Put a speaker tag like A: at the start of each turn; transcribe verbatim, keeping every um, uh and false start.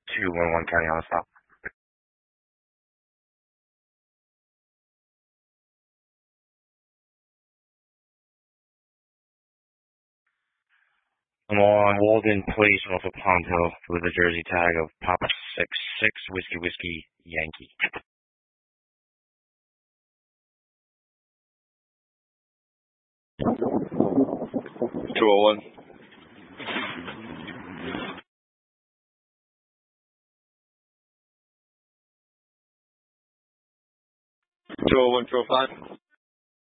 A: two one one County on the stop. I'm on Walden Place, north of Palm Hill, with a jersey tag of Papa six six Whiskey Whiskey Yankee.
B: two oh one. two oh one, two oh five.